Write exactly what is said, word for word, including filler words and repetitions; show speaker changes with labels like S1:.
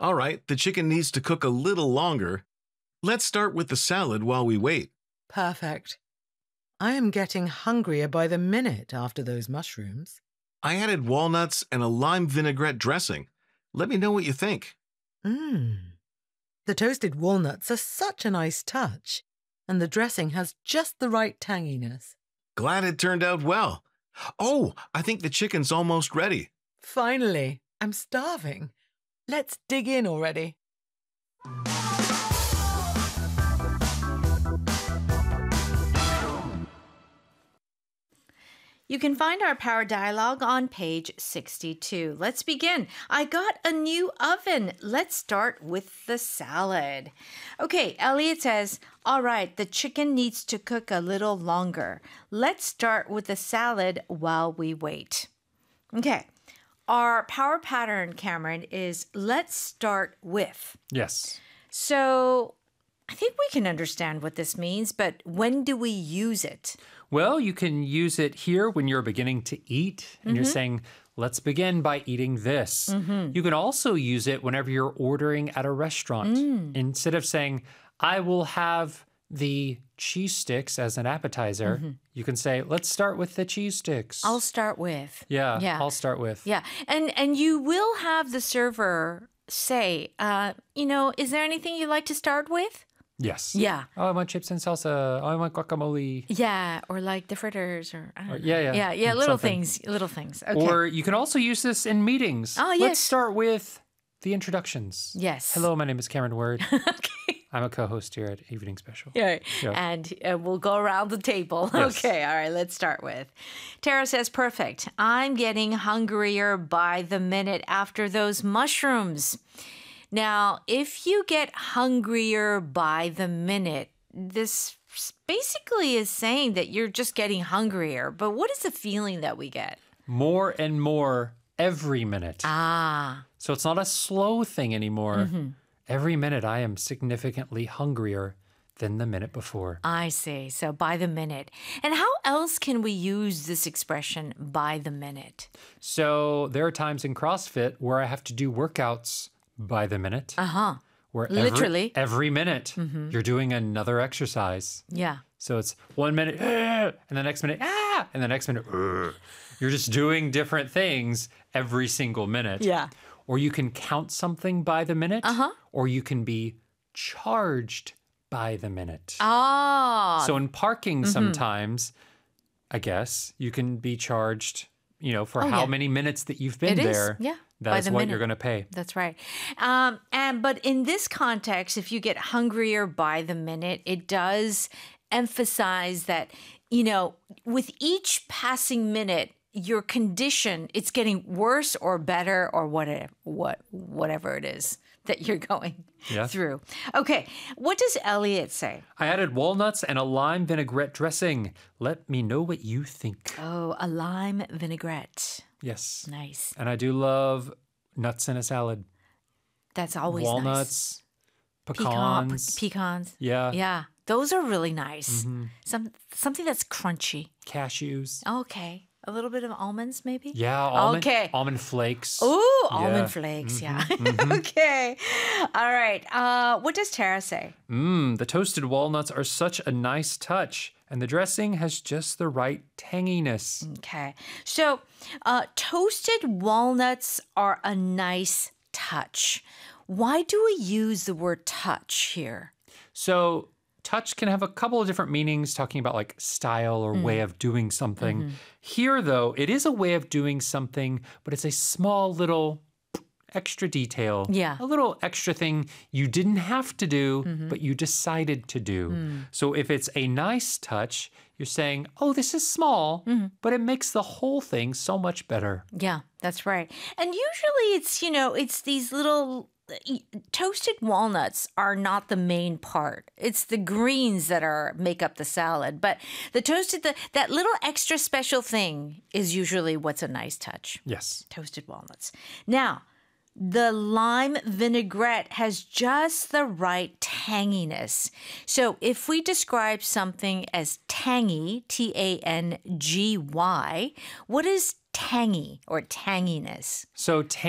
S1: All right, the chicken needs to cook a little longer. Let's start with the salad while we wait.
S2: Perfect. I am getting hungrier by the minute after those mushrooms.
S1: I added walnuts and a lime vinaigrette dressing. Let me know what you think.
S2: Mmm. The toasted walnuts are such a nice touch, and the dressing has just the right tanginess.
S1: Glad it turned out well. Oh, I think the chicken's almost ready.
S2: Finally, I'm starving. Let's dig in already.
S3: You can find our Power Dialogue on page sixty-two. Let's begin. I got a new oven. Let's start with the salad. Okay, Elliot says, all right, the chicken needs to cook a little longer. Let's start with the salad while we wait. Okay, our power pattern, Cameron, is let's start with.
S4: Yes.
S3: So I think we can understand what this means, but when do we use it?
S4: Well, you can use it here when you're beginning to eat and mm-hmm. you're saying, let's begin by eating this. Mm-hmm. You can also use it whenever you're ordering at a restaurant. Mm. Instead of saying, I will have the cheese sticks as an appetizer, mm-hmm. you can say, let's start with the cheese sticks.
S3: I'll start with.
S4: Yeah, yeah. I'll start with.
S3: Yeah, and, and you will have the server say, uh, you know, is there anything you'd like to start with?
S4: Yes.
S3: Yeah.
S4: Oh, I want chips and salsa. Oh, I want guacamole.
S3: Yeah, or like the fritters, or, I don't
S4: or
S3: know.
S4: yeah, yeah,
S3: yeah, yeah, little
S4: something.
S3: things, little things. Okay.
S4: Or you can also use this in meetings.
S3: Oh, yes.
S4: Let's start with the introductions.
S3: Yes.
S4: Hello, my name is Cameron Word.
S3: Okay.
S4: I'm a co-host here at Evening Special.
S3: Yeah, yeah. and uh, we'll go around the table.
S4: Yes.
S3: Okay, all right, let's start with. Tara says, perfect. I'm getting hungrier by the minute after those mushrooms. Now, if you get hungrier by the minute, this basically is saying that you're just getting hungrier. But what is the feeling that we get?
S4: More and more every minute.
S3: Ah.
S4: So it's not a slow thing anymore. Mm-hmm. Every minute I am significantly hungrier than the minute before.
S3: I see. So by the minute. And how else can we use this expression, by the minute?
S4: So there are times in CrossFit where I have to do workouts by the minute.
S3: Uh-huh.
S4: Where every,
S3: Literally.
S4: Every minute mm-hmm. you're doing another exercise.
S3: Yeah.
S4: So it's one minute, and the next minute, ah, and the next minute, uh. You're just doing different things every single minute.
S3: Yeah.
S4: Or you can count something by the minute.
S3: Uh-huh.
S4: Or you can be charged by the minute.
S3: Ah.
S4: So in parking mm-hmm. sometimes, I guess, you can be charged, you know, for
S3: oh,
S4: how
S3: yeah.
S4: many minutes that you've been
S3: it
S4: there.
S3: Is. Yeah.
S4: That is what
S3: minute.
S4: You're going to pay.
S3: That's right. Um, and but in this context, if you get hungrier by the minute, it does emphasize that, you know, with each passing minute, your condition, it's getting worse or better or whatever, what, whatever it is that you're going
S4: yeah.
S3: through. Okay, what does Elliot say?
S4: I added walnuts and a lime vinaigrette dressing. Let me know what you think.
S3: Oh, a lime vinaigrette.
S4: Yes.
S3: Nice.
S4: And I do love nuts in a salad.
S3: That's always
S4: walnuts,
S3: nice.
S4: pecans.
S3: Pecan, pecans.
S4: Yeah.
S3: Yeah. Those are really nice.
S4: Mm-hmm.
S3: Some Something that's crunchy.
S4: Cashews.
S3: Okay. A little bit of almonds, maybe?
S4: Yeah, almond,
S3: okay.
S4: almond flakes.
S3: Oh,
S4: yeah.
S3: almond flakes,
S4: mm-hmm,
S3: yeah.
S4: Mm-hmm.
S3: Okay. All right. Uh, what does Tara say?
S4: Mmm, the toasted walnuts are such a nice touch, and the dressing has just the right tanginess.
S3: Okay. So, uh, toasted walnuts are a nice touch. Why do we use the word touch here?
S4: So, touch can have a couple of different meanings, talking about like style or mm. way of doing something. Mm-hmm. Here, though, it is a way of doing something, but it's a small little extra detail.
S3: Yeah.
S4: A little extra thing you didn't have to do, mm-hmm. but you decided to do. Mm. So if it's a nice touch, you're saying, oh, this is small, mm-hmm. but it makes the whole thing so much better.
S3: Yeah, that's right. And usually it's, you know, it's these little toasted walnuts are not the main part. It's the greens that are make up the salad. But the toasted, the, that little extra special thing is usually what's a nice touch.
S4: Yes.
S3: Toasted walnuts. Now, the lime vinaigrette has just the right tanginess. So if we describe something as tangy, T A N G Y, what is tangy or tanginess?
S4: So